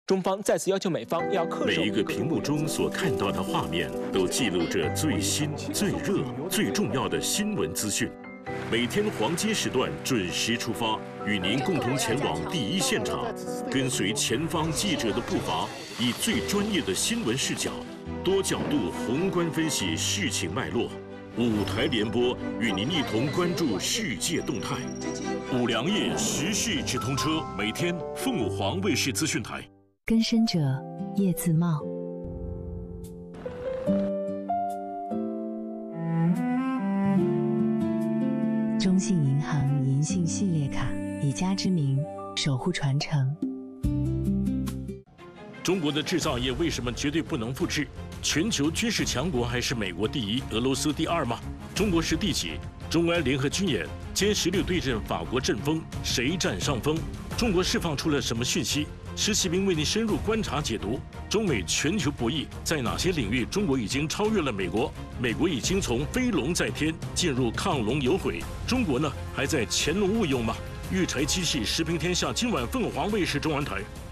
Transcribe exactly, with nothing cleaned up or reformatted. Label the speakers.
Speaker 1: 中方再次要求美方要恪守。
Speaker 2: 每一个屏幕中所看到的画面，都记录着最新、最热、最重要的新闻资讯。每天黄金时段准时出发，与您共同前往第一现场，跟随前方记者的步伐，以最专业的新闻视角，多角度宏观分析事情脉络。五台联播与您一同关注世界动态。五粮液时事直通车，每天凤凰卫视资讯台。
Speaker 3: 更深者叶自茂。中信银行银信系列卡，以家之名守护传承。
Speaker 2: 中国的制造业为什么绝对不能复制？全球军事强国还是美国第一，俄罗斯第二吗？中国是第几？中安联合军演歼十六对阵法国阵风，谁占上风？中国释放出了什么讯息？施启明为您深入观察解读中美全球博弈，在哪些领域中国已经超越了美国？美国已经从飞龙在天进入亢龙有悔，中国呢还在潜龙勿用吗？育才机器时评天下，今晚凤凰卫视中文台